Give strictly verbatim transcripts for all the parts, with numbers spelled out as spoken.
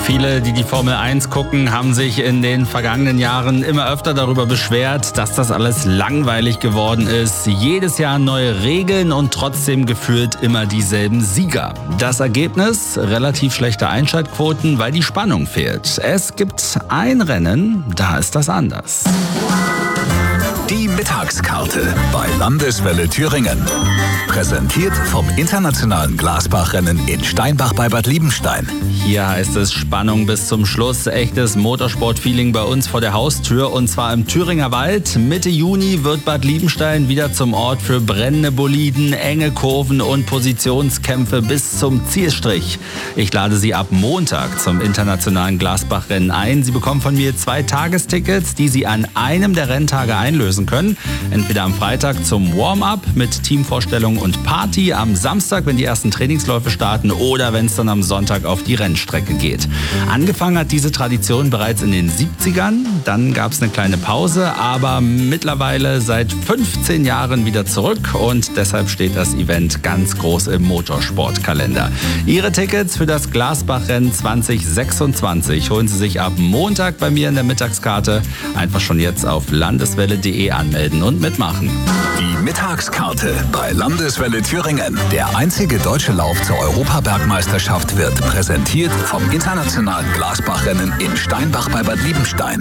Viele, die die Formel eins gucken, haben sich in den vergangenen Jahren immer öfter darüber beschwert, dass das alles langweilig geworden ist. Jedes Jahr neue Regeln und trotzdem gefühlt immer dieselben Sieger. Das Ergebnis? Relativ schlechte Einschaltquoten, weil die Spannung fehlt. Es gibt ein Rennen, da ist das anders. Die Mittagskarte bei Landeswelle Thüringen. Präsentiert vom internationalen Glasbachrennen in Steinbach bei Bad Liebenstein. Hier heißt es Spannung bis zum Schluss. Echtes Motorsport-Feeling bei uns vor der Haustür und zwar im Thüringer Wald. Mitte Juni wird Bad Liebenstein wieder zum Ort für brennende Boliden, enge Kurven und Positionskämpfe bis zum Zielstrich. Ich lade Sie ab Montag zum internationalen Glasbachrennen ein. Sie bekommen von mir zwei Tagestickets, die Sie an einem der Renntage einlösen können. Entweder am Freitag zum Warm-up mit Teamvorstellung und Party, am Samstag, wenn die ersten Trainingsläufe starten oder wenn es dann am Sonntag auf die Rennstrecke geht. Angefangen hat diese Tradition bereits in den siebzigern, dann gab es eine kleine Pause, aber mittlerweile seit fünfzehn Jahren wieder zurück und deshalb steht das Event ganz groß im Motorsportkalender. Ihre Tickets für das Glasbachrennen zwanzig sechsundzwanzig holen Sie sich ab Montag bei mir in der Mittagskarte. Einfach schon jetzt auf landeswelle punkt de anmelden und mitmachen. Die Mittagskarte bei Landeswelle Thüringen. Der einzige deutsche Lauf zur Europabergmeisterschaft wird präsentiert vom internationalen Glasbachrennen in Steinbach bei Bad Liebenstein.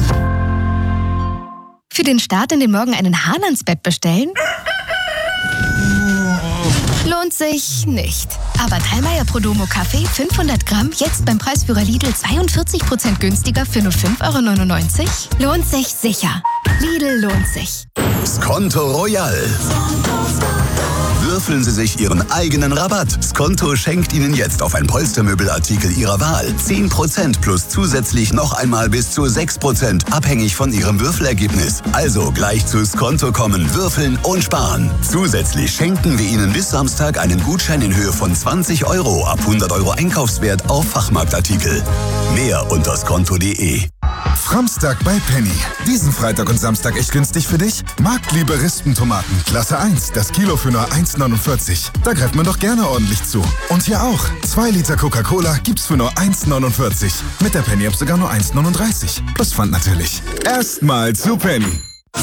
Für den Start in den Morgen einen Hahn ans Bett bestellen? Lohnt sich nicht. Aber Thalmeier Prodomo Kaffee fünfhundert Gramm jetzt beim Preisführer Lidl zweiundvierzig Prozent günstiger für nur fünf Euro neunundneunzig? Lohnt sich sicher. Lidl lohnt sich. Skonto Royal. Würfeln Sie sich Ihren eigenen Rabatt. Skonto schenkt Ihnen jetzt auf ein Polstermöbelartikel Ihrer Wahl zehn Prozent plus zusätzlich noch einmal bis zu sechs Prozent, abhängig von Ihrem Würfelergebnis. Also gleich zu Skonto kommen, würfeln und sparen. Zusätzlich schenken wir Ihnen bis Samstag einen Gutschein in Höhe von zwanzig Euro ab hundert Euro Einkaufswert auf Fachmarktartikel. Mehr unter skonto punkt de. Framstag bei Penny. Diesen Freitag und Samstag echt günstig für dich? Marktliebe Rispentomaten, Klasse eins, das Kilo für nur eins neunundvierzig. Da greift man doch gerne ordentlich zu. Und hier auch. zwei Liter Coca-Cola gibt's für nur eins neunundvierzig. Mit der Penny-App sogar nur eins neununddreißig. Plus Pfand natürlich. Erstmal zu Penny.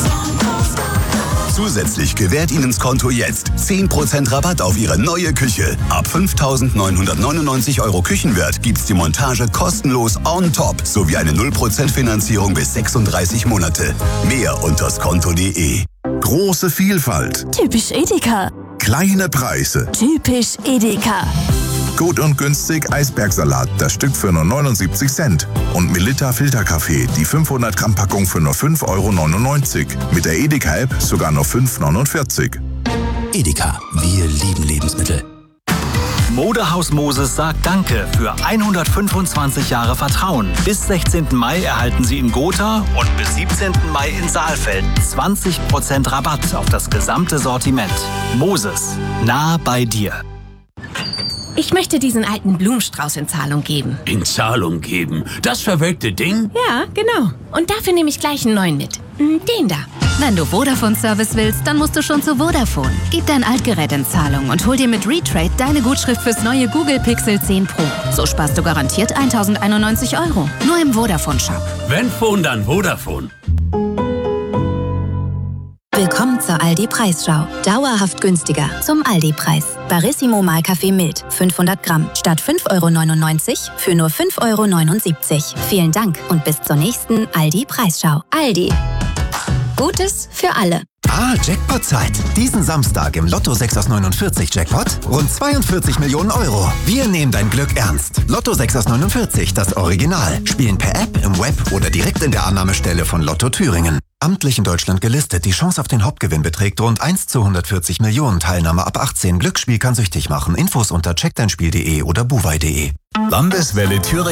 Zusätzlich gewährt Ihnen Skonto jetzt zehn Prozent Rabatt auf Ihre neue Küche. Ab fünftausendneunhundertneunundneunzig Euro Küchenwert gibt's die Montage kostenlos on top sowie eine null Prozent Finanzierung bis sechsunddreißig Monate. Mehr unter skonto punkt de. Große Vielfalt. Typisch Edeka. Kleine Preise. Typisch Edeka. Gut und günstig Eisbergsalat, das Stück für nur neunundsiebzig Cent. Und Melitta Filterkaffee, die fünfhundert Gramm Packung für nur fünf Euro neunundneunzig. Mit der Edeka-App sogar nur fünf Euro neunundvierzig. Edeka, wir lieben Lebensmittel. Modehaus Moses sagt Danke für hundertfünfundzwanzig Jahre Vertrauen. Bis sechzehnten Mai erhalten Sie in Gotha und bis siebzehnten Mai in Saalfeld zwanzig Prozent Rabatt auf das gesamte Sortiment. Moses, nah bei dir. Ich möchte diesen alten Blumenstrauß in Zahlung geben. In Zahlung geben? Das verwelkte Ding? Ja, genau. Und dafür nehme ich gleich einen neuen mit. Den da. Wenn du Vodafone-Service willst, dann musst du schon zu Vodafone. Gib dein Altgerät in Zahlung und hol dir mit Retrade deine Gutschrift fürs neue Google Pixel zehn Pro. So sparst du garantiert eintausendeinundneunzig Euro. Nur im Vodafone-Shop. Wenn Phone, dann Vodafone. Willkommen zur Aldi-Preisschau. Dauerhaft günstiger zum Aldi-Preis. Barissimo Mahlkaffee Mild, fünfhundert Gramm, statt fünf Euro neunundneunzig für nur fünf Euro neunundsiebzig. Vielen Dank und bis zur nächsten Aldi-Preisschau. Aldi. Gutes für alle. Ah, Jackpot-Zeit. Diesen Samstag im Lotto sechs aus neunundvierzig Jackpot rund zweiundvierzig Millionen Euro. Wir nehmen dein Glück ernst. Lotto sechs aus neunundvierzig, das Original. Spielen per App, im Web oder direkt in der Annahmestelle von Lotto Thüringen. Amtlich in Deutschland gelistet. Die Chance auf den Hauptgewinn beträgt rund eins zu hundertvierzig Millionen. Teilnahme ab achtzehn. Glücksspiel kann süchtig machen. Infos unter check dein spiel punkt de oder buwei punkt de. Landeswelle Thüringen.